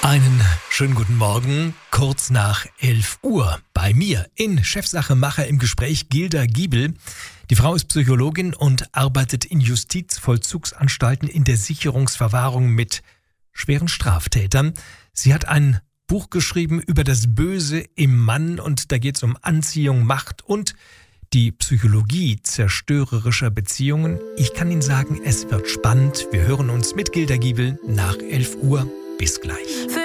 Einen schönen guten Morgen, kurz nach 11 Uhr. Bei mir in Chefsache Macher im Gespräch Gilda Giebel. Die Frau ist Psychologin und arbeitet in Justizvollzugsanstalten in der Sicherungsverwahrung mit schweren Straftätern. Sie hat ein Buch geschrieben über das Böse im Mann und da geht es um Anziehung, Macht und die Psychologie zerstörerischer Beziehungen. Ich kann Ihnen sagen, es wird spannend. Wir hören uns mit Gilda Giebel nach 11 Uhr. Bis gleich.